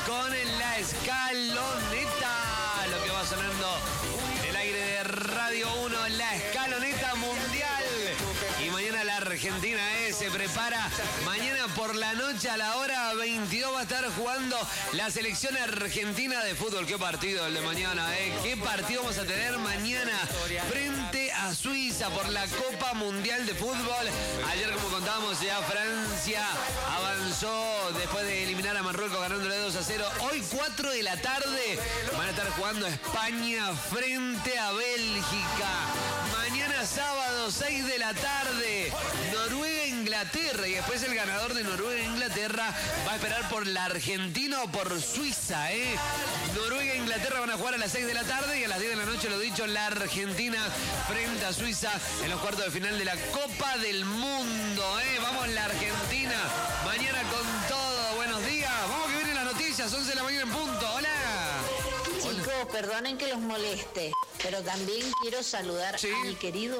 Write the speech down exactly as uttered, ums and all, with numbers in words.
con la escaloneta. Lo que va sonando en el aire de Radio uno, la escaloneta mundial. Y mañana la Argentina eh, se prepara. Mañana por la noche a la hora veintidós va a estar jugando la selección argentina de fútbol. Qué partido el de mañana, ¿eh? Qué partido vamos a tener mañana frente a Suiza por la Copa Mundial de Fútbol. Ayer, como contábamos, ya Francia avanzó después de eliminar a Marruecos ganándole dos a cero. Hoy cuatro de la tarde van a estar jugando España frente a Bélgica. Mañana sábado seis de la tarde Noruega-Inglaterra, y después el ganador de Noruega-Inglaterra va a esperar por la Argentina o por Suiza, ¿eh? Noruega e Inglaterra van a jugar a las seis de la tarde y a las diez de la noche, lo dicho, la Argentina frente a Suiza en los cuartos de final de la Copa del Mundo, ¿eh? Vamos la Argentina, mañana con todo. Buenos días, vamos que vienen las noticias, once de la mañana en punto. Hola. Chicos, perdonen que los moleste, pero también quiero saludar ¿Sí? a mi querido